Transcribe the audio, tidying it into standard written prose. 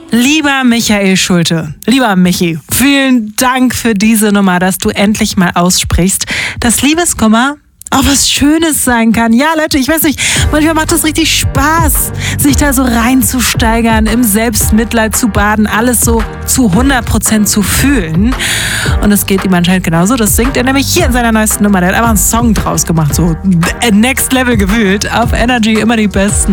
Lieber Michael Schulte, lieber Michi, vielen Dank für diese Nummer, dass du endlich mal aussprichst, dass Liebeskummer auch was Schönes sein kann. Ja, Leute, ich weiß nicht, manchmal macht es richtig Spaß, sich da so reinzusteigern, im Selbstmitleid zu baden, alles so zu 100% zu fühlen. Und es geht ihm anscheinend genauso. Das singt er nämlich hier in seiner neuesten Nummer. Der hat einfach einen Song draus gemacht, so Next Level gewühlt. Auf Energy immer die besten